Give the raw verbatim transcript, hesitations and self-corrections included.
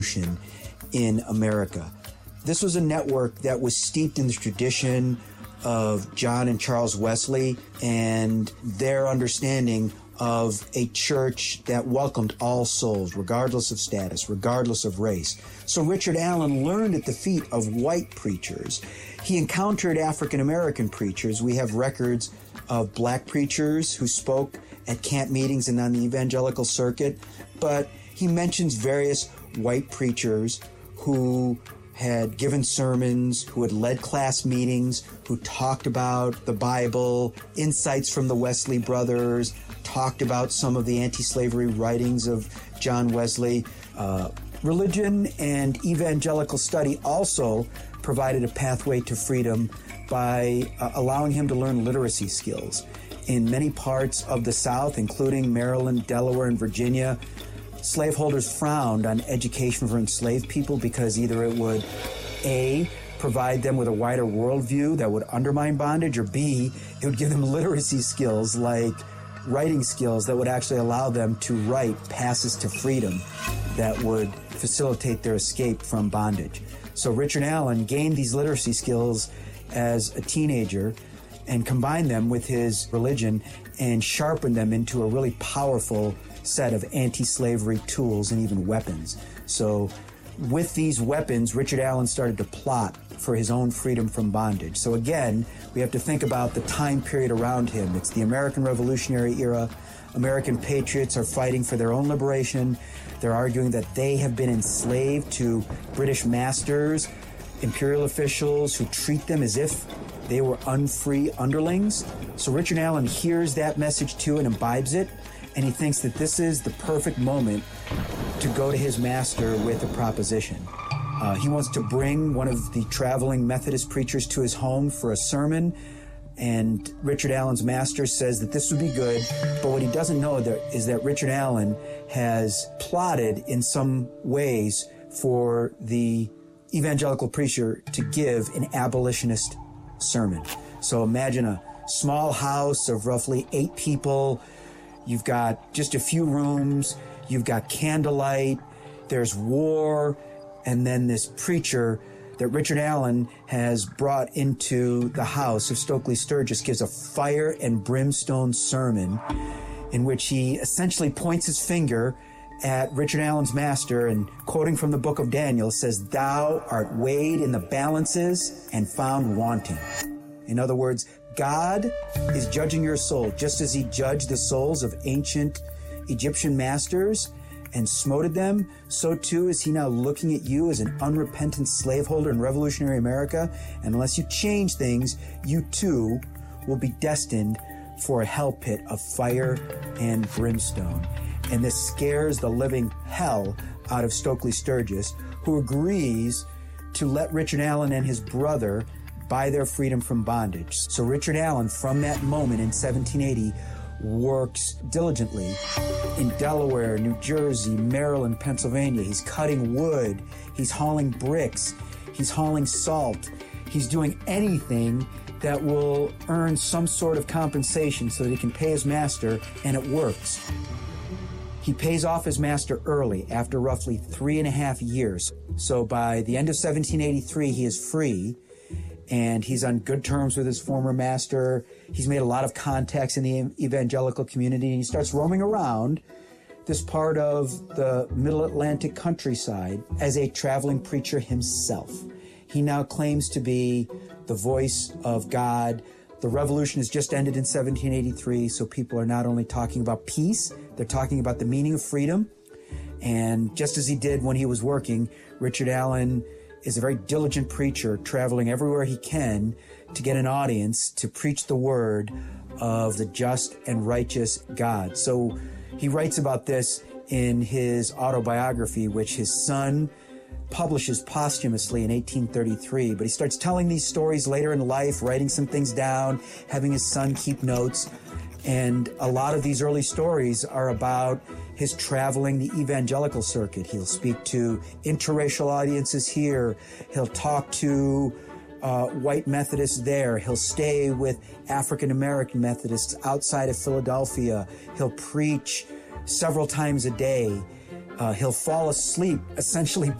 in America. This was a network that was steeped in the tradition of John and Charles Wesley and their understanding of a church that welcomed all souls, regardless of status, regardless of race. So Richard Allen learned at the feet of white preachers. He encountered African-American preachers. We have records of black preachers who spoke at camp meetings and on the evangelical circuit, but he mentions various white preachers who had given sermons, who had led class meetings, who talked about the Bible, insights from the Wesley brothers, talked about some of the anti-slavery writings of John Wesley. Uh, religion and evangelical study also provided a pathway to freedom by uh, allowing him to learn literacy skills. In many parts of the South, including Maryland, Delaware, and Virginia, slaveholders frowned on education for enslaved people because either it would, A, provide them with a wider worldview that would undermine bondage, or B, it would give them literacy skills like writing skills that would actually allow them to write passes to freedom that would facilitate their escape from bondage. So Richard Allen gained these literacy skills as a teenager and combined them with his religion and sharpened them into a really powerful set of anti-slavery tools and even weapons. So with these weapons, Richard Allen started to plot for his own freedom from bondage. So again, we have to think about the time period around him. It's the American Revolutionary era. American patriots are fighting for their own liberation. They're arguing that they have been enslaved to British masters, imperial officials who treat them as if they were unfree underlings. So Richard Allen hears that message too and imbibes it, and he thinks that this is the perfect moment to go to his master with a proposition. Uh, he wants to bring one of the traveling Methodist preachers to his home for a sermon, and Richard Allen's master says that this would be good, but what he doesn't know there is that Richard Allen has plotted in some ways for the evangelical preacher to give an abolitionist sermon. So imagine a small house of roughly eight people. You've got just a few rooms. You've got candlelight. There's war. And then this preacher that Richard Allen has brought into the house of Stokely Sturgis gives a fire and brimstone sermon in which he essentially points his finger at Richard Allen's master and, quoting from the book of Daniel, says, "Thou art weighed in the balances and found wanting." In other words, God is judging your soul just as he judged the souls of ancient Egyptian masters and smoted them, so too is he now looking at you as an unrepentant slaveholder in revolutionary America. And unless you change things, you too will be destined for a hell pit of fire and brimstone. And this scares the living hell out of Stokely Sturgis, who agrees to let Richard Allen and his brother buy their freedom from bondage. So Richard Allen, from that moment in seventeen eighty, works diligently in Delaware, New Jersey, Maryland, Pennsylvania. He's cutting wood. He's hauling bricks. He's hauling salt. He's doing anything that will earn some sort of compensation so that he can pay his master, and it works. He pays off his master early, after roughly three and a half years. So by the end of seventeen eighty-three, he is free, and he's on good terms with his former master. He's made a lot of contacts in the evangelical community, and he starts roaming around this part of the Middle Atlantic countryside as a traveling preacher himself. He now claims to be the voice of God. The revolution has just ended in seventeen eighty-three, so people are not only talking about peace, they're talking about the meaning of freedom. And just as he did when he was working, Richard Allen is a very diligent preacher, traveling everywhere he can to get an audience to preach the word of the just and righteous God. So he writes about this in his autobiography, which his son publishes posthumously in eighteen thirty-three. But he starts telling these stories later in life, writing some things down, having his son keep notes. And a lot of these early stories are about his traveling the evangelical circuit. He'll speak to interracial audiences here. He'll talk to uh, white Methodists there. He'll stay with African-American Methodists outside of Philadelphia. He'll preach several times a day. uh, he'll fall asleep essentially